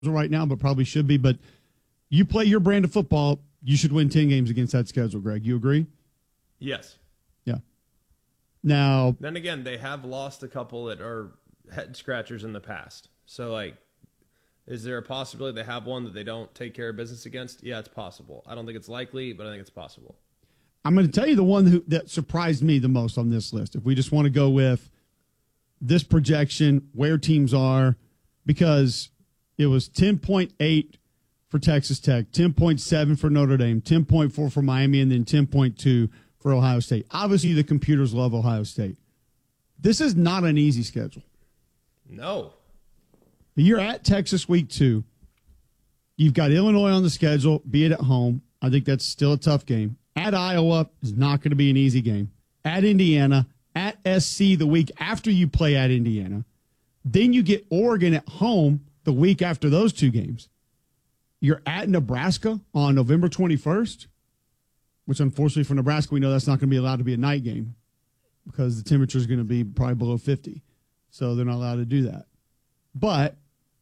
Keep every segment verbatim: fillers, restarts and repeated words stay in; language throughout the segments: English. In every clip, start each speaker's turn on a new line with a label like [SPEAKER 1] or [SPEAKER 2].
[SPEAKER 1] right now, but probably should be. But you play your brand of football, you should win ten games against that schedule, Greg. You agree?
[SPEAKER 2] Yes.
[SPEAKER 1] Yeah. Now,
[SPEAKER 2] then again, they have lost a couple that are head scratchers in the past. So, like, is there a possibility they have one that they don't take care of business against? Yeah, it's possible. I don't think it's likely, but I think it's possible.
[SPEAKER 1] I'm going to tell you the one who, that surprised me the most on this list. If we just want to go with this projection, where teams are, because it was ten point eight for Texas Tech, ten point seven for Notre Dame, ten point four for Miami, and then ten point two for Ohio State. Obviously, the computers love Ohio State. This is not an easy schedule.
[SPEAKER 2] No.
[SPEAKER 1] You're at Texas week two. You've got Illinois on the schedule, be it at home. I think that's still a tough game. At Iowa is not going to be an easy game. At Indiana, at S C the week after you play at Indiana. Then you get Oregon at home the week after those two games. You're at Nebraska on November twenty-first, which unfortunately for Nebraska, we know that's not going to be allowed to be a night game because the temperature is going to be probably below fifty. So they're not allowed to do that. But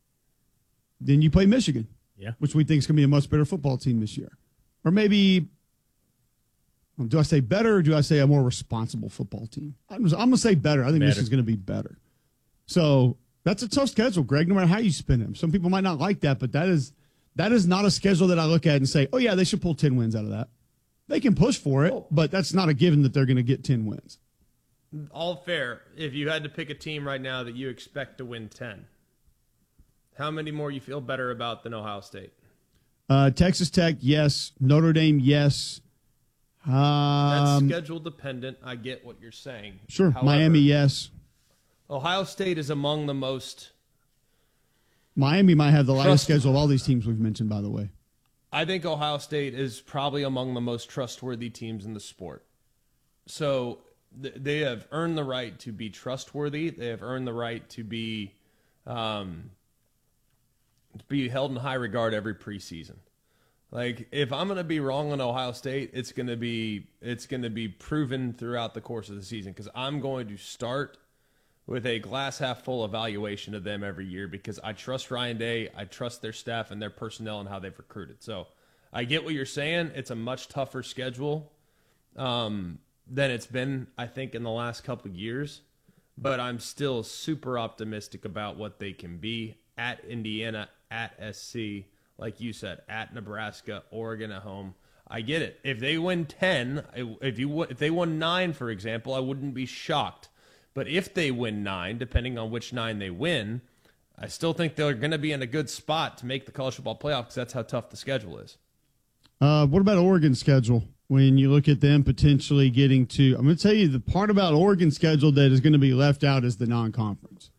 [SPEAKER 1] then you play Michigan,
[SPEAKER 3] yeah,
[SPEAKER 1] which we think is going to be a much better football team this year. Or maybe, do I say better or do I say a more responsible football team? I'm, I'm going to say better. I think
[SPEAKER 3] better.
[SPEAKER 1] Michigan's going to be better. So that's a tough schedule, Greg, no matter how you spin it. Some people might not like that, but that is that is not a schedule that I look at and say, oh, yeah, they should pull ten wins out of that. They can push for it, but that's not a given that they're going to get ten wins.
[SPEAKER 2] All fair. If you had to pick a team right now that you expect to win ten, how many more you feel better about than Ohio State?
[SPEAKER 1] Uh, Texas Tech, yes. Notre Dame, yes. Um,
[SPEAKER 2] That's schedule dependent. I get what you're saying.
[SPEAKER 1] Sure.
[SPEAKER 2] However,
[SPEAKER 1] Miami, yes.
[SPEAKER 2] Ohio State is among the most.
[SPEAKER 1] Miami might have the lightest
[SPEAKER 2] Trust-
[SPEAKER 1] schedule of all these teams we've mentioned, by the way.
[SPEAKER 2] I think Ohio State is probably among the most trustworthy teams in the sport. So th- they have earned the right to be trustworthy. They have earned the right to be um, to be held in high regard every preseason. Like, if I'm going to be wrong on Ohio State, it's going to be it's going to be proven throughout the course of the season because I'm going to start with a glass half full evaluation of them every year because I trust Ryan Day, I trust their staff and their personnel and how they've recruited. So I get what you're saying. It's a much tougher schedule um, than it's been, I think, in the last couple of years. But I'm still super optimistic about what they can be at Indiana, at S C, like you said, at Nebraska, Oregon at home. I get it. If they win ten, if you if they won nine, for example, I wouldn't be shocked. But if they win nine, depending on which nine they win, I still think they're going to be in a good spot to make the college football playoff because that's how tough the schedule is.
[SPEAKER 1] Uh, what about Oregon's schedule? When you look at them potentially getting to, I'm going to tell you the part about Oregon's schedule that is going to be left out is the non-conference.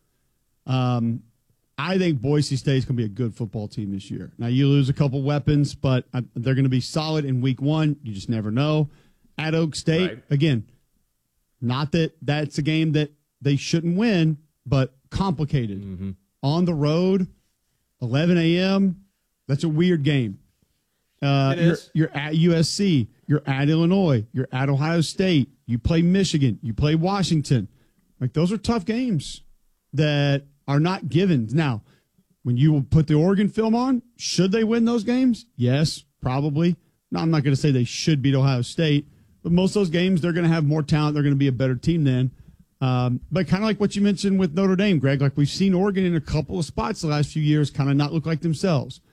[SPEAKER 1] Um, I think Boise State is going to be a good football team this year. Now, you lose a couple weapons, but they're going to be solid in week one. You just never know. At Oak State,
[SPEAKER 2] Right.
[SPEAKER 1] again, not that that's a game that they shouldn't win, but complicated.
[SPEAKER 3] Mm-hmm.
[SPEAKER 1] On the road, eleven a.m., that's a weird game. Uh,
[SPEAKER 2] It
[SPEAKER 1] you're,
[SPEAKER 2] is.
[SPEAKER 1] you're at U S C. You're at Illinois. You're at Ohio State. You play Michigan. You play Washington. Like, those are tough games that are not givens. Now, when you put the Oregon film on, should they win those games? Yes, probably. No, I'm not going to say they should beat Ohio State, but most of those games, they're going to have more talent. They're going to be a better team then. Um, but kind of like what you mentioned with Notre Dame, Greg, like we've seen Oregon in a couple of spots the last few years kind of not look like themselves.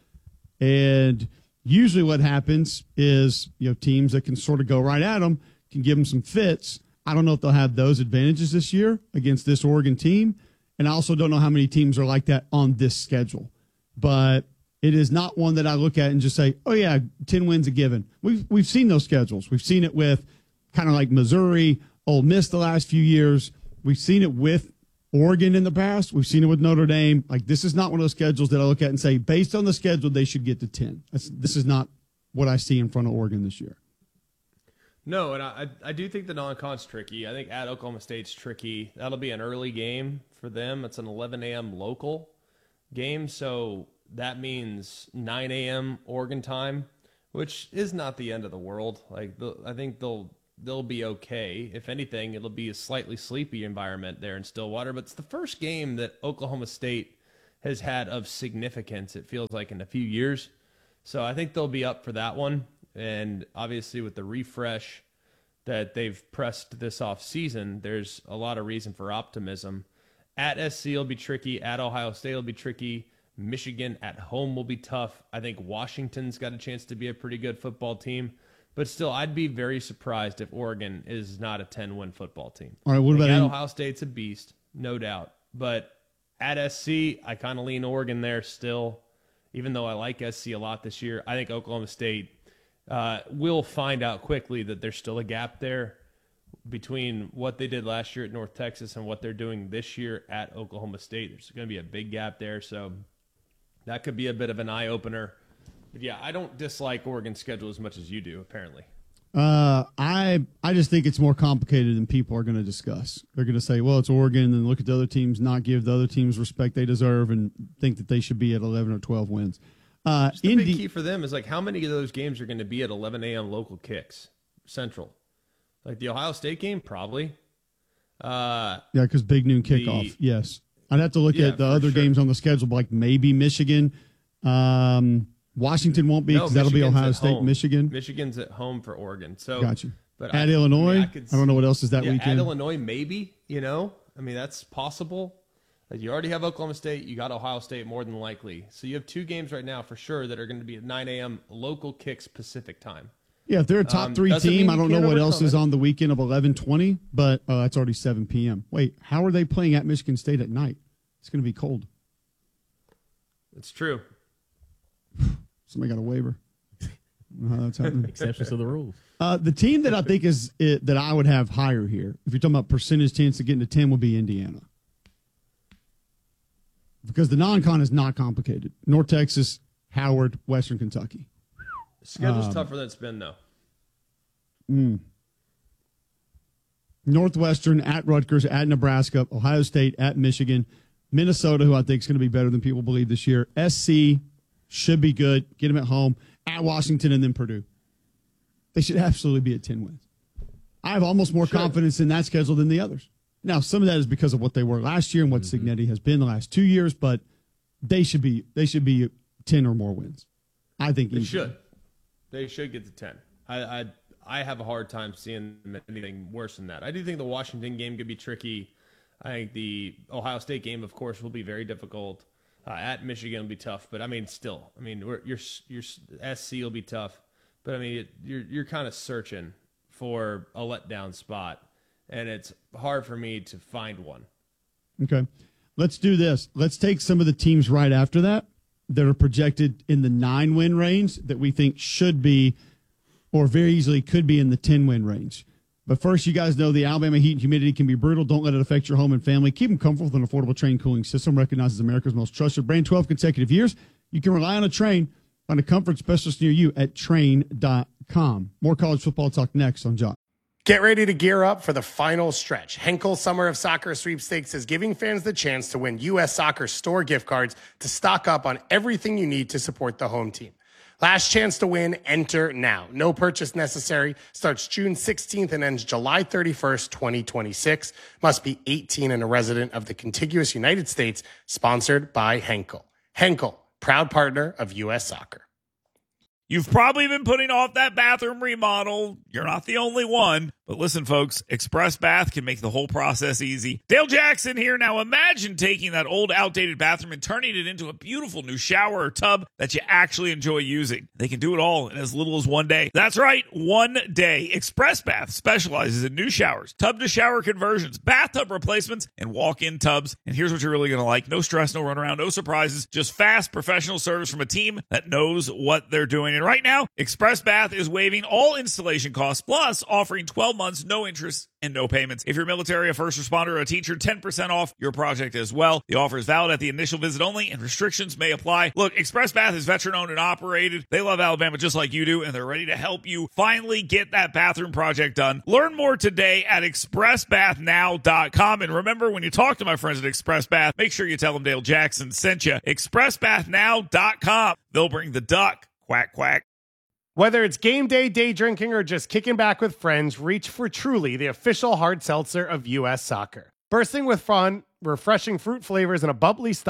[SPEAKER 1] And usually what happens is, you know, teams that can sort of go right at them can give them some fits. I don't know if they'll have those advantages this year against this Oregon team. And I also don't know how many teams are like that on this schedule. But it is not one that I look at and just say, oh, yeah, ten wins a given. We've, we've seen those schedules. We've seen it with kind of like Missouri, Ole Miss the last few years. We've seen it with Oregon in the past. We've seen it with Notre Dame. Like, this is not one of those schedules that I look at and say, based on the schedule, they should get to ten. That's, this is not what I see in front of Oregon this year.
[SPEAKER 2] No, and I I do think the non-con's tricky. I think at Oklahoma State's tricky. That'll be an early game for them. It's an eleven a.m. local game, so that means nine a.m. Oregon time, which is not the end of the world. Like, I think they'll they'll be okay. If anything, it'll be a slightly sleepy environment there in Stillwater. But it's the first game that Oklahoma State has had of significance, it feels like, in a few years. So I think they'll be up for that one. And obviously with the refresh that they've pressed this off season, there's a lot of reason for optimism. At S C will be tricky. At Ohio State will be tricky. Michigan at home will be tough. I think Washington's got a chance to be a pretty good football team. But still, I'd be very surprised if Oregon is not a ten-win football team.
[SPEAKER 1] All right, what about
[SPEAKER 2] at Ohio State's a beast, no doubt. But at S C, I kind of lean Oregon there still, even though I like S C a lot this year. I think Oklahoma State uh, will find out quickly that there's still a gap there between what they did last year at North Texas and what they're doing this year at Oklahoma State. There's going to be a big gap there, so that could be a bit of an eye-opener. But yeah, I don't dislike Oregon's schedule as much as you do, apparently.
[SPEAKER 1] Uh, I I just think it's more complicated than people are going to discuss. They're going to say, well, it's Oregon, and then look at the other teams, not give the other teams respect they deserve, and think that they should be at eleven or twelve wins. Uh,
[SPEAKER 2] Just the
[SPEAKER 1] Indy-
[SPEAKER 2] big key for them is, like, how many of those games are going to be at eleven a.m. local kicks, Central? Like the Ohio State game, probably. Uh,
[SPEAKER 1] yeah, because big noon kickoff,
[SPEAKER 2] the,
[SPEAKER 1] yes. I'd have to look
[SPEAKER 2] yeah,
[SPEAKER 1] at the other
[SPEAKER 2] sure.
[SPEAKER 1] games on the schedule, like maybe Michigan. Um, Washington won't be because
[SPEAKER 2] no,
[SPEAKER 1] that'll be
[SPEAKER 2] Michigan's
[SPEAKER 1] Ohio
[SPEAKER 2] at
[SPEAKER 1] State,
[SPEAKER 2] home.
[SPEAKER 1] Michigan.
[SPEAKER 2] Michigan's at home for Oregon. So
[SPEAKER 1] Got you.
[SPEAKER 2] But
[SPEAKER 1] at
[SPEAKER 2] I,
[SPEAKER 1] Illinois,
[SPEAKER 2] I, mean, I,
[SPEAKER 1] I,
[SPEAKER 2] could,
[SPEAKER 1] don't know what else is that
[SPEAKER 2] yeah,
[SPEAKER 1] weekend.
[SPEAKER 2] At Illinois, maybe, you know. I mean, that's possible. Like, you already have Oklahoma State. You got Ohio State more than likely. So you have two games right now for sure that are going to be at nine a.m. local kicks Pacific time.
[SPEAKER 1] Yeah, if they're a top
[SPEAKER 2] Um,
[SPEAKER 1] three
[SPEAKER 2] doesn't
[SPEAKER 1] team,
[SPEAKER 2] mean
[SPEAKER 1] I
[SPEAKER 2] you
[SPEAKER 1] don't know
[SPEAKER 2] can't
[SPEAKER 1] what else
[SPEAKER 2] overcome
[SPEAKER 1] is
[SPEAKER 2] it.
[SPEAKER 1] on the weekend of eleven twenty, but uh, it's already seven p.m. Wait, how are they playing at Michigan State at night? It's going to be cold.
[SPEAKER 2] It's true.
[SPEAKER 1] Somebody got a waiver. I don't know how that's happening.
[SPEAKER 3] Exceptions to the rules.
[SPEAKER 1] Uh, the team that I think is it, that I would have higher here, if you're talking about percentage chance of getting to ten, would be Indiana. Because the non-con is not complicated. North Texas, Howard, Western Kentucky.
[SPEAKER 2] Schedule's
[SPEAKER 1] Um,
[SPEAKER 2] tougher than it's been, though.
[SPEAKER 1] Mm. Northwestern, at Rutgers, at Nebraska, Ohio State, at Michigan, Minnesota, who I think is going to be better than people believe this year. S C should be good. Get them at home. At Washington, and then Purdue. They should absolutely be at ten wins. I have almost more
[SPEAKER 2] Sure.
[SPEAKER 1] confidence in that schedule than the others. Now, some of that is because of what they were last year and what
[SPEAKER 2] Mm-hmm.
[SPEAKER 1] Cignetti has been the last two years, but they should be they should be ten or more wins. I think
[SPEAKER 2] They
[SPEAKER 1] easily.
[SPEAKER 2] should. They should get to ten. I, I I have a hard time seeing them at anything worse than that. I do think the Washington game could be tricky. I think the Ohio State game, of course, will be very difficult. Uh, at Michigan will be tough, but I mean, still, I mean, we're, your your S C will be tough, but I mean, it, you're you're kind of searching for a letdown spot, and it's hard for me to find one.
[SPEAKER 1] Okay. Let's do this. Let's take some of the teams right after that that are projected in the nine win range that we think should be or very easily could be in the ten win range. But first, you guys know the Alabama heat and humidity can be brutal. Don't let it affect your home and family. Keep them comfortable with an affordable Train cooling system recognized as America's most trusted brand. twelve consecutive years. You can rely on a Train. Find a comfort specialist near you at train dot com. More college football talk next on Jock.
[SPEAKER 4] Get ready to gear up for the final stretch. Henkel Summer of Soccer Sweepstakes is giving fans the chance to win U S Soccer store gift cards to stock up on everything you need to support the home team. Last chance to win, enter now. No purchase necessary. Starts June sixteenth and ends July thirty-first, twenty twenty-six. Must be eighteen and a resident of the contiguous United States. Sponsored by Henkel. Henkel, proud partner of U S Soccer.
[SPEAKER 5] You've probably been putting off that bathroom remodel. You're not the only one. But listen, folks, Express Bath can make the whole process easy. Dale Jackson here. Now imagine taking that old, outdated bathroom and turning it into a beautiful new shower or tub that you actually enjoy using. They can do it all in as little as one day. That's right, one day. Express Bath specializes in new showers, tub-to-shower conversions, bathtub replacements, and walk-in tubs. And here's what you're really going to like. No stress, no runaround, no surprises. Just fast, professional service from a team that knows what they're doing. And right now, Express Bath is waiving all installation costs, plus offering twelve months, no interest, and no payments. If you're military, a first responder, or a teacher, ten percent off your project as well. The offer is valid at the initial visit only, and restrictions may apply. Look, Express Bath is veteran-owned and operated. They love Alabama just like you do, and they're ready to help you finally get that bathroom project done. Learn more today at express bath now dot com. And remember, when you talk to my friends at Express Bath, make sure you tell them Dale Jackson sent you. express bath now dot com. They'll bring the duck. Quack, quack.
[SPEAKER 4] Whether it's game day, day drinking, or just kicking back with friends, reach for Truly, the official hard seltzer of U S Soccer. Bursting with fun, refreshing fruit flavors, and a bubbly style,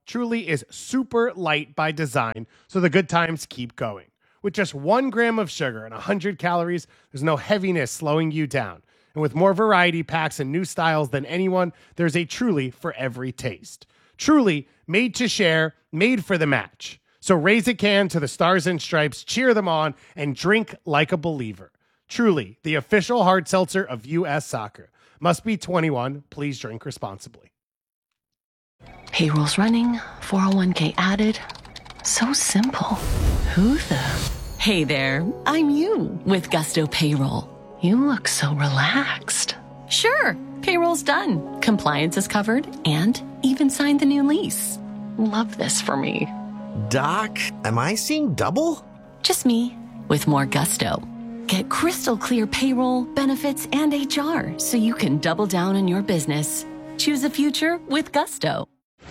[SPEAKER 4] Truly is super light by design, so the good times keep going. With just one gram of sugar and one hundred calories, there's no heaviness slowing you down. And with more variety packs and new styles than anyone, there's a Truly for every taste. Truly, made to share, made for the match. So raise a can to the Stars and Stripes, cheer them on, and drink like a believer. Truly, the official hard seltzer of U S Soccer. Must be twenty-one. Please drink responsibly.
[SPEAKER 3] Payroll's running, four oh one k added. So simple. Who the? Hey there, I'm you with Gusto Payroll. You look so relaxed. Sure, payroll's done. Compliance is covered and even signed the new lease. Love this for me.
[SPEAKER 6] Doc, am I seeing double?
[SPEAKER 3] Just me with more gusto. Get crystal clear payroll, benefits, and H R so you can double down on your business. Choose a future with Gusto.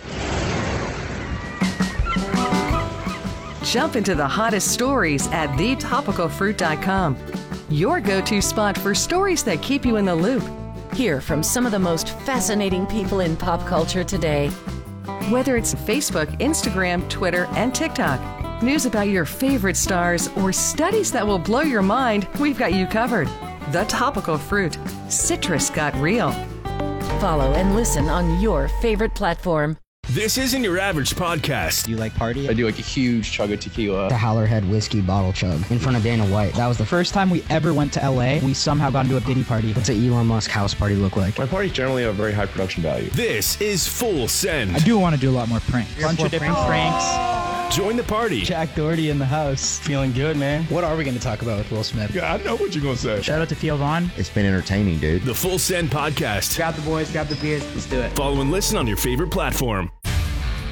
[SPEAKER 7] Jump into the hottest stories at the topical fruit dot com. Your go-to spot for stories that keep you in the loop.
[SPEAKER 8] Hear from some of the most fascinating people in pop culture today.
[SPEAKER 7] Whether it's Facebook, Instagram, Twitter, and TikTok, news about your favorite stars, or studies that will blow your mind, we've got you covered. The Topical Fruit. Citrus got real.
[SPEAKER 8] Follow and listen on your favorite platform.
[SPEAKER 9] This isn't your average podcast.
[SPEAKER 10] Do you like party?
[SPEAKER 11] I do like a huge chug of tequila.
[SPEAKER 10] The Howlerhead whiskey bottle chug in front of Dana White. That was the first time we ever went to L A. We somehow got into a Diddy party. What's an Elon Musk house party look like?
[SPEAKER 11] My parties generally have very high production value.
[SPEAKER 9] This is Full Send.
[SPEAKER 10] I do want to do a lot more pranks. Bunch of different pranks. pranks.
[SPEAKER 9] Join the party.
[SPEAKER 10] Jack Doherty in the house.
[SPEAKER 11] Feeling good, man.
[SPEAKER 10] What are we going to talk about with Will Smith?
[SPEAKER 9] Yeah, I know what you're going to say.
[SPEAKER 10] Shout out to Theo Vaughn.
[SPEAKER 6] It's been entertaining, dude.
[SPEAKER 9] The Full Send podcast.
[SPEAKER 10] Grab the boys, grab the beers. Let's do it.
[SPEAKER 9] Follow and listen on your favorite platform.